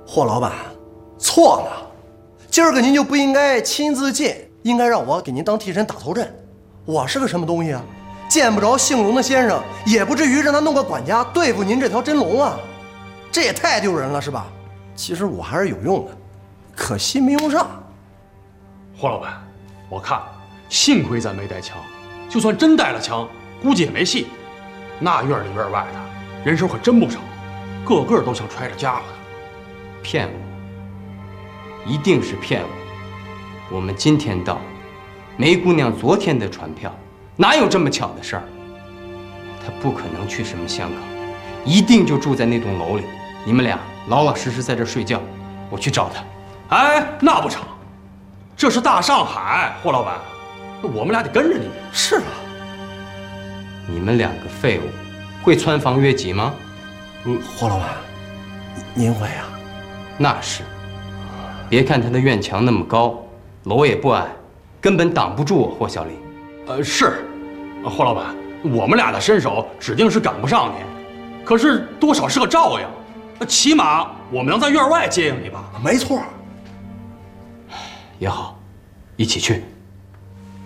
霍老板，错了，今儿个您就不应该亲自进，应该让我给您当替身打头阵。我是个什么东西啊？见不着姓龙的先生，也不至于让他弄个管家对付您这条真龙啊！这也太丢人了，是吧？其实我还是有用的，可惜没用上。 霍老板，我看幸亏咱没带枪，就算真带了枪，估计也没戏。那院里院外的人手可真不少，个个都像揣着家伙的。 骗我，一定是骗我。我们今天到，梅姑娘昨天的传票，哪有这么巧的事儿？她不可能去什么香港，一定就住在那栋楼里。你们俩老老实实在这睡觉，我去找她。 哎，那不成，这是大上海，霍老板，我们俩得跟着你。 是啊， 你们两个废物，会穿房越脊吗？ 霍老板，您会啊？ 那是。别看他的院墙那么高，楼也不矮，根本挡不住我霍小林。 是，霍老板，我们俩的身手指定是赶不上您，可是多少是个照应，起码我们能在院外接应你吧？ 没错。 也好，一起去。